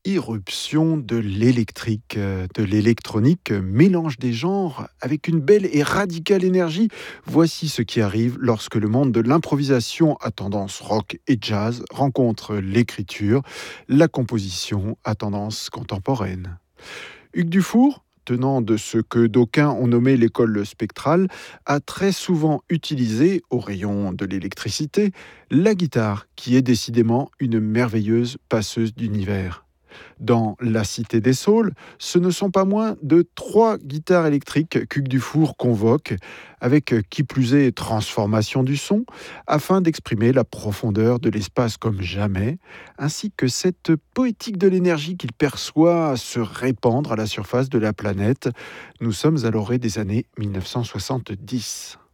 Irruption de l'électronique, mélange des genres avec une belle et radicale énergie. Voici ce qui arrive lorsque le monde de l'improvisation à tendance rock et jazz rencontre l'écriture, la composition à tendance contemporaine. Hugues Dufour, tenant de ce que d'aucuns ont nommé l'école spectrale, a très souvent utilisé, au rayon de l'électricité, la guitare, qui est décidément une merveilleuse passeuse d'univers. Dans La Cité des Saules, ce ne sont pas moins de 3 guitares électriques qu'Hugues Dufour convoque, avec qui plus est transformation du son, afin d'exprimer la profondeur de l'espace comme jamais, ainsi que cette poétique de l'énergie qu'il perçoit se répandre à la surface de la planète. Nous sommes à l'orée des années 1970.